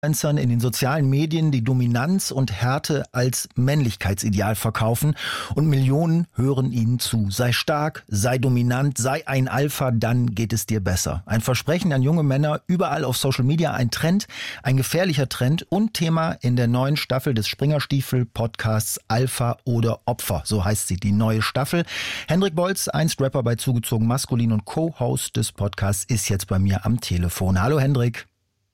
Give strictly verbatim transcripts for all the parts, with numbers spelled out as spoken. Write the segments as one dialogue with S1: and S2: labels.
S1: Influencern in den sozialen Medien die Dominanz und Härte als Männlichkeitsideal verkaufen und Millionen hören ihnen zu. Sei stark, sei dominant, sei ein Alpha, dann geht es dir besser. Ein Versprechen an junge Männer überall auf Social Media, ein Trend, ein gefährlicher Trend und Thema in der neuen Staffel des Springerstiefel-Podcasts Alpha oder Opfer. So heißt sie, die neue Staffel. Hendrik Bolz, einst Rapper bei Zugezogen Maskulin und Co-Host des Podcasts, ist jetzt bei mir am Telefon. Hallo Hendrik.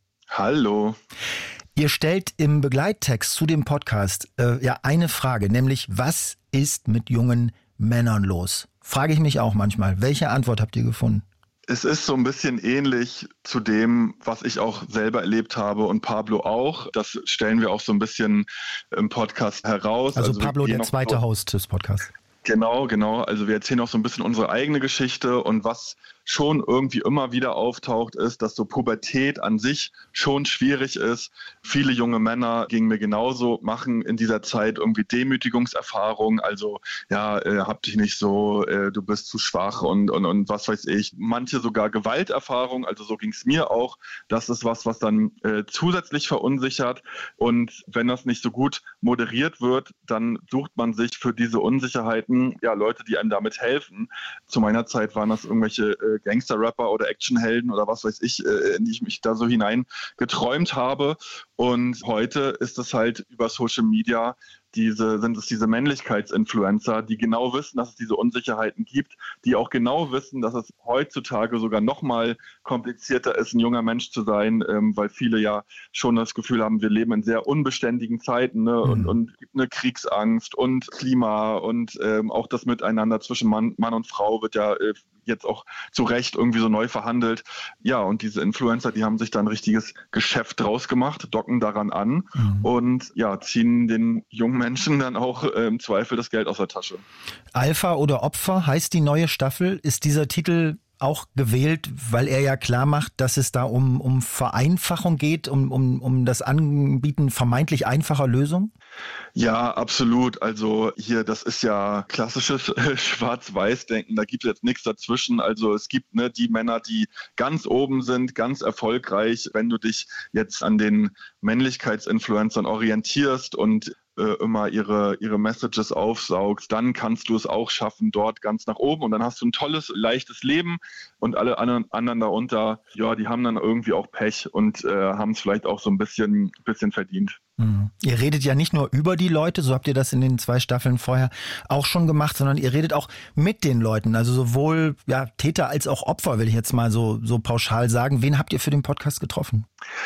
S2: Hallo.
S1: Ihr stellt im Begleittext zu dem Podcast äh, ja eine Frage, nämlich was ist mit jungen Männern los? Frage ich mich auch manchmal. Welche Antwort habt ihr gefunden?
S2: Es ist so ein bisschen ähnlich zu dem, was ich auch selber erlebt habe und Pablo auch. Das stellen wir auch so ein bisschen im Podcast heraus.
S1: Also, also Pablo, der zweite Host des Podcasts.
S2: Genau, genau. Also wir erzählen auch so ein bisschen unsere eigene Geschichte und was schon irgendwie immer wieder auftaucht, ist, dass so Pubertät an sich schon schwierig ist. Viele junge Männer, ging mir genauso, machen in dieser Zeit irgendwie Demütigungserfahrungen. Also ja, äh, hab dich nicht so, äh, du bist zu schwach und, und, und was weiß ich. Manche sogar Gewalterfahrungen, also so ging es mir auch. Das ist was, was dann äh, zusätzlich verunsichert. Und wenn das nicht so gut moderiert wird, dann sucht man sich für diese Unsicherheiten ja Leute, die einem damit helfen. Zu meiner Zeit waren das irgendwelche äh, Gangster-Rapper oder Actionhelden oder was weiß ich, äh, in die ich mich da so hinein geträumt habe. Und heute ist es halt über Social Media, diese, sind es diese Männlichkeitsinfluencer, die genau wissen, dass es diese Unsicherheiten gibt, die auch genau wissen, dass es heutzutage sogar noch mal komplizierter ist, ein junger Mensch zu sein, ähm, weil viele ja schon das Gefühl haben, wir leben in sehr unbeständigen Zeiten, ne? mhm. und, und gibt eine Kriegsangst und Klima und ähm, auch das Miteinander zwischen Mann, Mann und Frau wird ja äh, jetzt auch zu Recht irgendwie so neu verhandelt. Ja, und diese Influencer, die haben sich da ein richtiges Geschäft draus gemacht, docken daran an mhm. und ja, ziehen den jungen Menschen dann auch äh, im Zweifel das Geld aus der Tasche.
S1: Alpha oder Opfer heißt die neue Staffel. Ist dieser Titel auch gewählt, weil er ja klar macht, dass es da um, um Vereinfachung geht, um, um, um das Anbieten vermeintlich einfacher Lösungen?
S2: Ja, absolut. Also hier, das ist ja klassisches äh, Schwarz-Weiß-Denken. Da gibt es jetzt nichts dazwischen. Also es gibt ne, die Männer, die ganz oben sind, ganz erfolgreich. Wenn du dich jetzt an den Männlichkeitsinfluencern orientierst und immer ihre, ihre Messages aufsaugst, dann kannst du es auch schaffen, dort ganz nach oben und dann hast du ein tolles, leichtes Leben und alle anderen, anderen darunter, ja, die haben dann irgendwie auch Pech und äh, haben es vielleicht auch so ein bisschen, bisschen verdient.
S1: Mhm. Ihr redet ja nicht nur über die Leute, so habt ihr das in den zwei Staffeln vorher auch schon gemacht, sondern ihr redet auch mit den Leuten, also sowohl ja, Täter als auch Opfer, will ich jetzt mal so, so pauschal sagen. Wen habt ihr für den Podcast getroffen?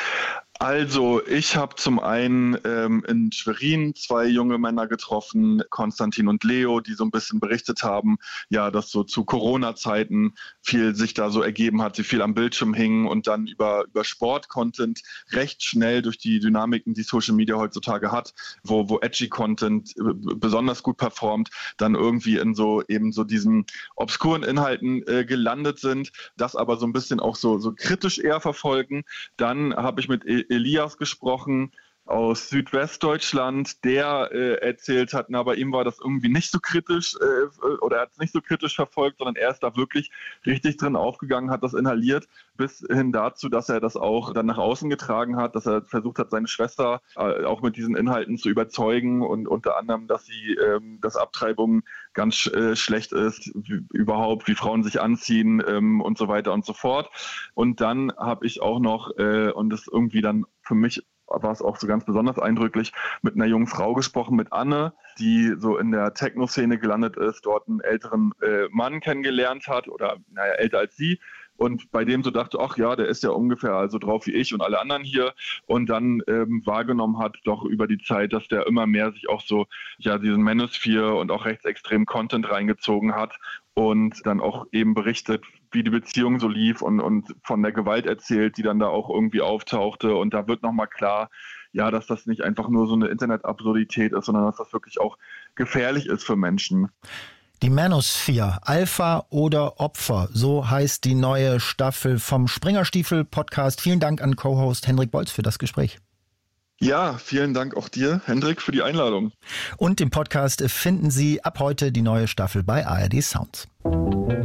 S2: Also ich habe zum einen ähm, in Schwerin zwei junge Männer getroffen, Konstantin und Leo, die so ein bisschen berichtet haben, ja, dass so zu Corona-Zeiten viel sich da so ergeben hat, sie viel am Bildschirm hingen und dann über, über Sport-Content recht schnell durch die Dynamiken, die Social Media heutzutage hat, wo, wo edgy Content besonders gut performt, dann irgendwie in so eben so diesen obskuren Inhalten äh, gelandet sind, das aber so ein bisschen auch so, so kritisch eher verfolgen. Dann habe ich mit Elias gesprochen aus Südwestdeutschland, der äh, erzählt hat, na, bei ihm war das irgendwie nicht so kritisch äh, oder er hat es nicht so kritisch verfolgt, sondern er ist da wirklich richtig drin aufgegangen, hat das inhaliert, bis hin dazu, dass er das auch dann nach außen getragen hat, dass er versucht hat, seine Schwester äh, auch mit diesen Inhalten zu überzeugen und unter anderem, dass sie, ähm, dass Abtreibung ganz äh, schlecht ist, wie, überhaupt, wie Frauen sich anziehen ähm, und so weiter und so fort. Und dann habe ich auch noch, äh, und das irgendwie dann für mich war es auch so ganz besonders eindrücklich, mit einer jungen Frau gesprochen, mit Anne, die so in der Techno-Szene gelandet ist, dort einen älteren äh, Mann kennengelernt hat oder naja, älter als sie und bei dem so dachte, ach ja, der ist ja ungefähr also drauf wie ich und alle anderen hier und dann ähm, wahrgenommen hat doch über die Zeit, dass der immer mehr sich auch so ja diesen Manosphere und auch rechtsextremen Content reingezogen hat und dann auch eben berichtet, wie die Beziehung so lief und, und von der Gewalt erzählt, die dann da auch irgendwie auftauchte. Und da wird nochmal klar, ja, dass das nicht einfach nur so eine Internetabsurdität ist, sondern dass das wirklich auch gefährlich ist für Menschen.
S1: Die Manosphere, Alpha oder Opfer, so heißt die neue Staffel vom Springerstiefel-Podcast. Vielen Dank an Co-Host Hendrik Bolz für das Gespräch.
S2: Ja, vielen Dank auch dir, Hendrik, für die Einladung.
S1: Und im Podcast finden Sie ab heute die neue Staffel bei A R D Sounds.